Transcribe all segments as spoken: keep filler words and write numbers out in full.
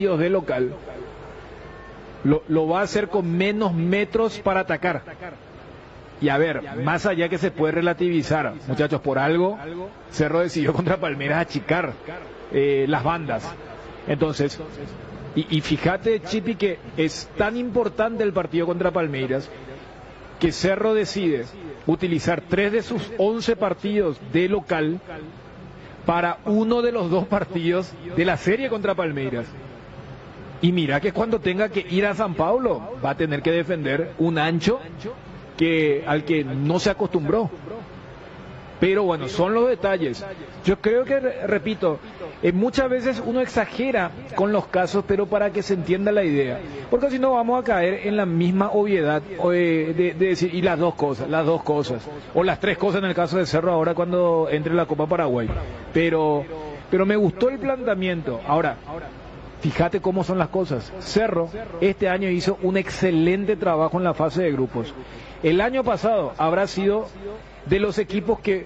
de local, lo, lo va a hacer con menos metros para atacar. Y a ver, más allá que se puede relativizar, muchachos, por algo, Cerro decidió contra Palmeiras achicar eh, las bandas. Entonces, y, y fíjate, Chipi, que es tan importante el partido contra Palmeiras que Cerro decide utilizar tres de sus once partidos de local para uno de los dos partidos de la serie contra Palmeiras. Y mira que cuando tenga que ir a San Paulo va a tener que defender un ancho que al que no se acostumbró. Pero bueno, son los detalles. Yo creo que, repito, eh, muchas veces uno exagera con los casos, pero para que se entienda la idea. Porque si no vamos a caer en la misma obviedad eh, de, de decir, y las dos cosas, las dos cosas, o las tres cosas en el caso de Cerro ahora cuando entre la Copa Paraguay. Pero, pero me gustó el planteamiento. Ahora, fíjate cómo son las cosas. Cerro este año hizo un excelente trabajo en la fase de grupos. El año pasado habrá sido de los equipos que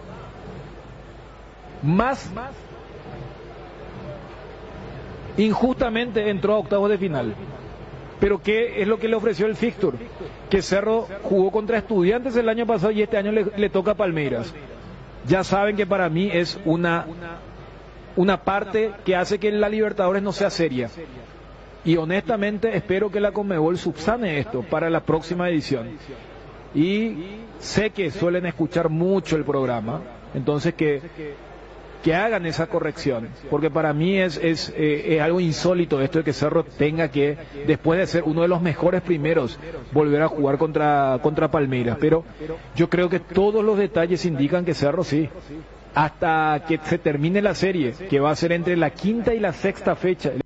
más injustamente entró a octavos de final. Pero ¿qué es lo que le ofreció el fixture? Que Cerro jugó contra Estudiantes el año pasado y este año le, le toca a Palmeiras. Ya saben que para mí es una una parte que hace que la Libertadores no sea seria. Y honestamente espero que la Conmebol subsane esto para la próxima edición. Y sé que suelen escuchar mucho el programa, entonces que, que hagan esa corrección, porque para mí es, es, eh, es algo insólito esto de que Cerro tenga que, después de ser uno de los mejores primeros, volver a jugar contra, contra Palmeiras. Pero yo creo que todos los detalles indican que Cerro sí, hasta que se termine la serie, que va a ser entre la quinta y la sexta fecha.